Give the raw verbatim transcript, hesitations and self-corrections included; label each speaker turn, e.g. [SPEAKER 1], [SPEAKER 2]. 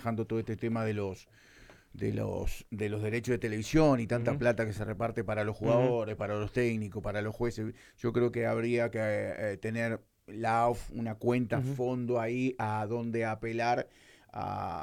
[SPEAKER 1] manejando todo este tema de los de los de los derechos de televisión y tanta
[SPEAKER 2] Ujú.
[SPEAKER 1] plata que se reparte para los jugadores, para los técnicos, para los jueces. Yo creo que habría que eh, tener la A U F una cuenta
[SPEAKER 2] Ujú.
[SPEAKER 1] fondo ahí a donde apelar a,